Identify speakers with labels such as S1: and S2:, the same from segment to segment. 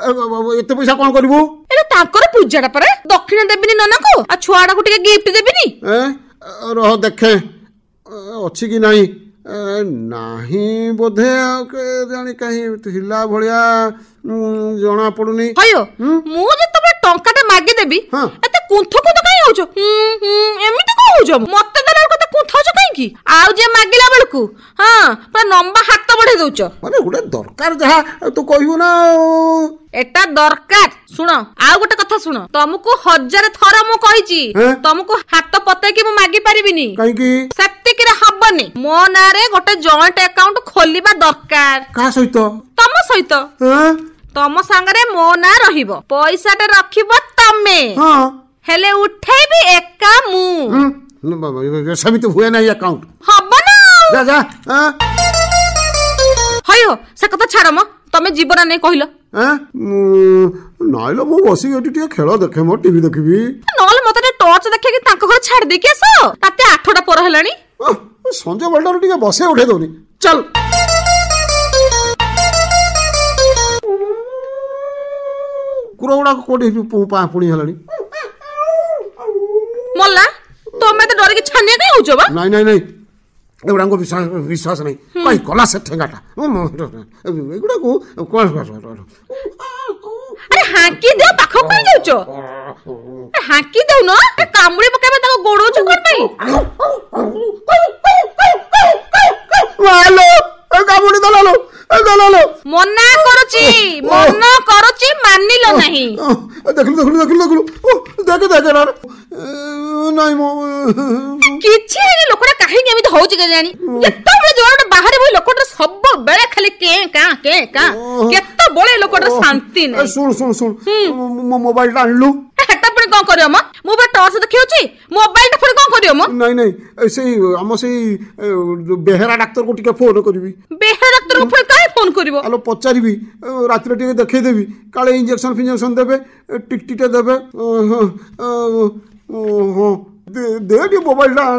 S1: एते पैसा कौन करू
S2: पूजा पर दक्षिण देविनी नना को छुआड़ा को गिफ्ट देविनी
S1: रह देखे अच्छी कि नहीं नहीं बोधे जानी कहीं हिला भलिया जना पड़ुनी
S2: हयो मु जे टंकाटे मागी देबी एते कुंथ कुंथ काई होजो एमिति को होजो मते दला को कुंथ होजो काई की आउ जे मागिला बेलकू हां पर नंबा हाथ बढ़े दउचो
S1: माने गुडे दरकार जहा तू कहियो ना
S2: एटा दरकार सुनो आउ गोटे कथा सुनो तुमको 1000 थरा मु कहिची तुमको हाथ पते कि मु मागी परिबिनी
S1: काई की
S2: सत्य कि हबनी मो नारे गोटे जॉइंट अकाउंट खोलिबा दरकार
S1: का सहित
S2: तम सहित तम संगरे मो ना रहिबो पैसाटे रखिबो तमे हेले उठेबी एका मु
S1: सभी तो हुए ना ये अकाउंट
S2: हबो ना
S1: जा जा
S2: हयो से कथा छाड़ म तमे जीवन नै कहिलो
S1: नाइलो मु बसी एटी टिके खेल देखे मो टीवी देखिबी
S2: नले मते टॉर्च देखे कि तांको घर छाड़ दे के आसो ताते 8टा पर हेलानी
S1: संजय बल्डर टिके बसे उठे दोनी चल कुरौड़ा कोडी पुणी हेलानी
S2: मोल्ला तमे तो डर के छानिया काई होजो बा
S1: नहीं नहीं नहीं एगुड़ा को विश्वास नहीं कहीं कला से ठेंगाटा एगुड़ा को
S2: अरे हाकी दे पाखो कई जाउचो हाकी दउ न कामुड़ी पकाबे ताको गोड़ो छु कोन पई हेलो
S1: कामुड़ी दलालो दलालो
S2: मना करूची मानिलो नहीं
S1: देखलु देखे ना नहीं मो
S2: किछि हे लोकडा काहे के एमित होउची के जानी केत्ता बळे जोरडा बाहर बोई लोकडा सब बेले खाली के का केत्ता बळे लोकडा शांति नै
S1: सुन मोबाइल टा आनलु
S2: हेटा पण कोन करियो म मोबाइल टॉर्च देखियोची मोबाइल टा पण कोन करियो म
S1: नहीं ऐसे हम से बेहरा डॉक्टर को टिके फोन करबी
S2: बेहरा डॉक्टर को फिर काहे फोन करबो
S1: आलो पचारिबी रात्री टिके देखै देबी काले इंजेक्शन देबे टिकटिटे देबे दे मोबाइल टा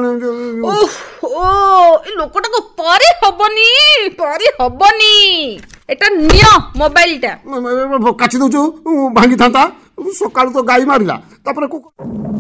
S2: ओ लोकटा को पारी हबनी एटा नियो मोबाइल टा
S1: काची दउछु भांगी थांता सकाळ तो गाई मारिला तापर